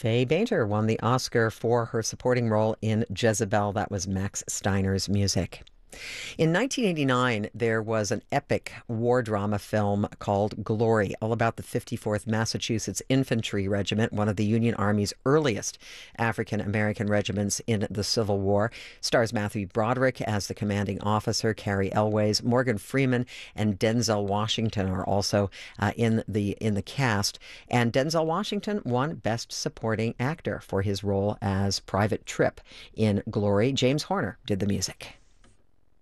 Faye Bainter won the Oscar for her supporting role in Jezebel. That was Max Steiner's music. In 1989, there was an epic war drama film called Glory, all about the 54th Massachusetts Infantry Regiment, one of the Union Army's earliest African American regiments in the Civil War. Stars Matthew Broderick as the commanding officer, Carrie Elways, Morgan Freeman, and Denzel Washington are also in the cast. And Denzel Washington won Best Supporting Actor for his role as Private Tripp in Glory. James Horner did the music.